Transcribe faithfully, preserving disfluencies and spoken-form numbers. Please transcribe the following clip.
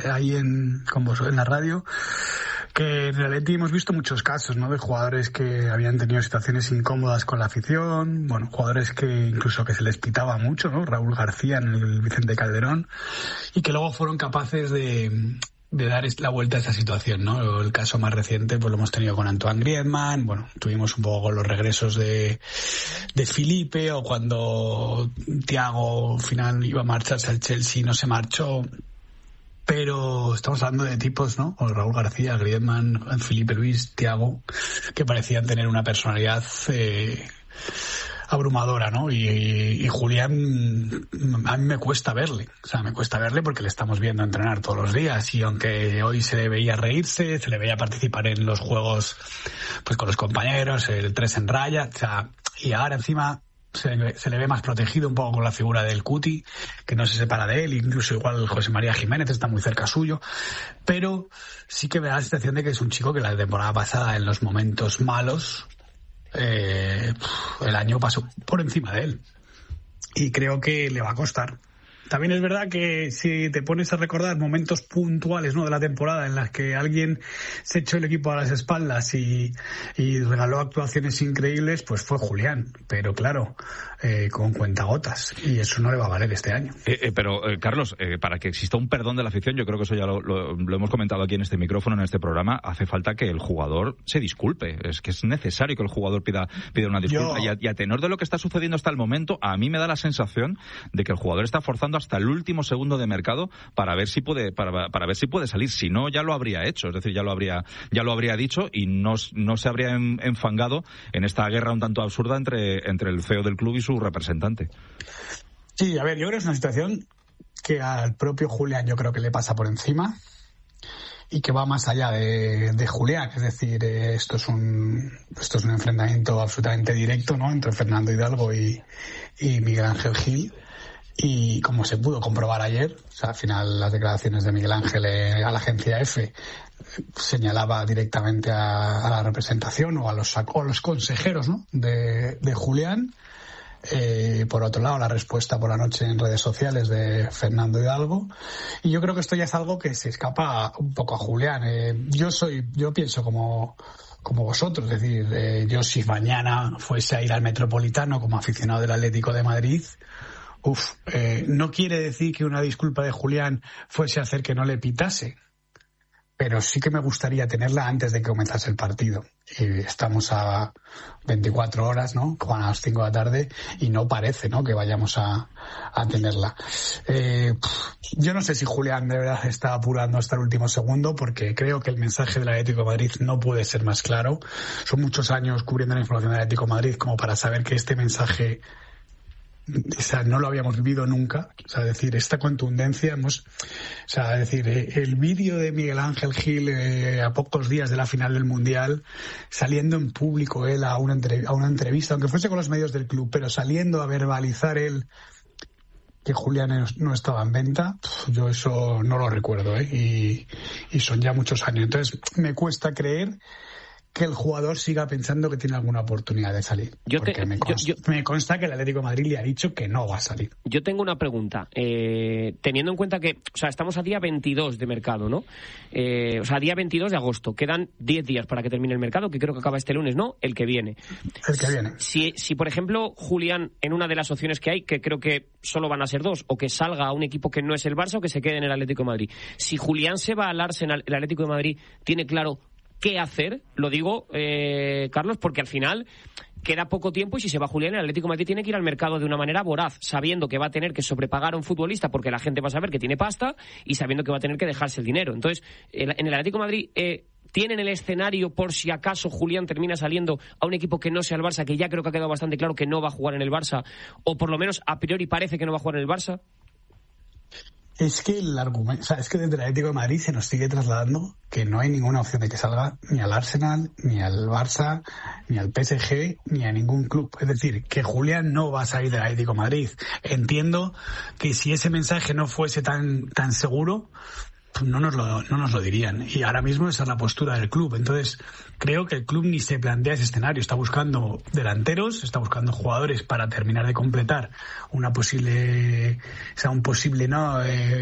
ahí en, con vos, en la radio, que en realidad hemos visto muchos casos, ¿no? De jugadores que habían tenido situaciones incómodas con la afición, bueno, jugadores que incluso que se les pitaba mucho, ¿no? Raúl García en el Vicente Calderón, y que luego fueron capaces de, de dar la vuelta a esa situación, ¿no? El caso más reciente pues lo hemos tenido con Antoine Griezmann, bueno, tuvimos un poco con los regresos de, de Felipe, o cuando Thiago al final iba a marcharse al Chelsea y no se marchó. Pero estamos hablando de tipos, ¿no? O Raúl García, Griezmann, Felipe Luis, Thiago, que parecían tener una personalidad eh, abrumadora, ¿no? Y, y Julián, a mí me cuesta verle. O sea, me cuesta verle porque le estamos viendo entrenar todos los días. Y aunque hoy se le veía reírse, se le veía participar en los juegos pues con los compañeros, el tres en raya, o sea, y ahora encima Se le, se le ve más protegido un poco con la figura del Cuti, que no se separa de él, incluso igual José María Jiménez está muy cerca suyo, pero sí que me da la sensación de que es un chico que la temporada pasada, en los momentos malos, eh, el año pasó por encima de él, y creo que le va a costar. También es verdad que si te pones a recordar momentos puntuales, ¿no?, de la temporada en las que alguien se echó el equipo a las espaldas y, y regaló actuaciones increíbles, pues fue Julián. Pero claro, eh, con cuentagotas. Y eso no le va a valer este año. Eh, eh, pero, eh, Carlos, eh, para que exista un perdón de la afición, yo creo que eso ya lo, lo, lo hemos comentado aquí en este micrófono, en este programa, hace falta que el jugador se disculpe. Es que es necesario que el jugador pida, pida una disculpa. Yo... Y, a, y a tenor de lo que está sucediendo hasta el momento, a mí me da la sensación de que el jugador está forzando hasta el último segundo de mercado para ver si puede para, para ver si puede salir. Si no, ya lo habría hecho, es decir, ya lo habría ya lo habría dicho y no, no se habría enfangado en esta guerra un tanto absurda entre, entre el C E O del club y su representante. Sí, a ver, yo creo que es una situación que al propio Julián yo creo que le pasa por encima y que va más allá de, de Julián, es decir, eh, esto es un esto es un enfrentamiento absolutamente directo, ¿no?, entre Fernando Hidalgo y, y Miguel Ángel Gil. Y como se pudo comprobar ayer, o sea, al final las declaraciones de Miguel Ángel eh, a la agencia EFE señalaba directamente a, a la representación o a los, a los consejeros, ¿no?, de, de Julián. Eh, por otro lado, la respuesta por la noche en redes sociales de Fernando Hidalgo. Y yo creo que esto ya es algo que se escapa un poco a Julián. Eh, yo soy, yo pienso como como vosotros, es decir, eh, yo si mañana fuese a ir al Metropolitano como aficionado del Atlético de Madrid, Uf, eh, no quiere decir que una disculpa de Julián fuese hacer que no le pitase, pero sí que me gustaría tenerla antes de que comenzase el partido. Y estamos a veinticuatro horas, ¿no?, como a las cinco de la tarde, y no parece, ¿no?, que vayamos a, a tenerla. Eh, yo no sé si Julián de verdad está apurando hasta el último segundo, porque creo que el mensaje del Atlético de Madrid no puede ser más claro. Son muchos años cubriendo la información del Atlético de Madrid como para saber que este mensaje, o sea, no lo habíamos vivido nunca. O sea, decir, esta contundencia hemos, o sea, decir, eh, el vídeo de Miguel Ángel Gil eh, a pocos días de la final del Mundial, saliendo en público él a una, entre, a una entrevista, aunque fuese con los medios del club, pero saliendo a verbalizar él que Julián no estaba en venta, yo eso no lo recuerdo, ¿eh? Y, y son ya muchos años. Entonces, me cuesta creer que el jugador siga pensando que tiene alguna oportunidad de salir. Yo porque te, me, consta, yo, yo, me consta que el Atlético de Madrid le ha dicho que no va a salir. Yo tengo una pregunta. Eh, teniendo en cuenta que, o sea, estamos a día veintidós de mercado, ¿no? Eh, o sea, día veintidós de agosto. Quedan diez días para que termine el mercado, que creo que acaba este lunes, ¿no? El que viene. El que viene. Si, si por ejemplo, Julián, en una de las opciones que hay, que creo que solo van a ser dos, o que salga a un equipo que no es el Barça o que se quede en el Atlético de Madrid. Si Julián se va al Arsenal, el Atlético de Madrid tiene claro qué hacer, lo digo, eh, Carlos, porque al final queda poco tiempo y si se va Julián, el Atlético de Madrid tiene que ir al mercado de una manera voraz, sabiendo que va a tener que sobrepagar a un futbolista porque la gente va a saber que tiene pasta y sabiendo que va a tener que dejarse el dinero. Entonces, el, en el Atlético de Madrid eh, tienen el escenario por si acaso Julián termina saliendo a un equipo que no sea el Barça, que ya creo que ha quedado bastante claro que no va a jugar en el Barça, o por lo menos a priori parece que no va a jugar en el Barça. Es que el argumento, o sea, es que desde el Atlético de Madrid se nos sigue trasladando que no hay ninguna opción de que salga ni al Arsenal, ni al Barça, ni al P S G, ni a ningún club. Es decir, que Julián no va a salir del Atlético de Madrid. Entiendo que si ese mensaje no fuese tan, tan seguro, pues no nos lo, no nos lo dirían. Y ahora mismo esa es la postura del club. Entonces, creo que el club ni se plantea ese escenario. Está buscando delanteros, está buscando jugadores para terminar de completar una posible, o sea, un posible no eh,